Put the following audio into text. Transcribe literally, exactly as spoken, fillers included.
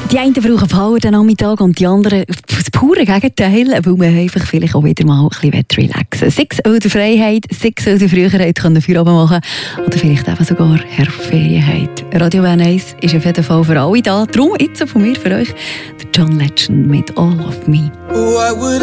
Die einen brauchen Power den Nachmittag und die anderen das pure Gegenteil, weil man einfach vielleicht auch wieder mal ein bisschen relaxen will. Sei es auch der Freiheit, sei es auch der früher Feierabend machen oder vielleicht eben sogar Herferienheit. Radio Bern eins ist auf jeden Fall für alle da. Darum jetzt von mir für euch der John Legend mit «All of Me».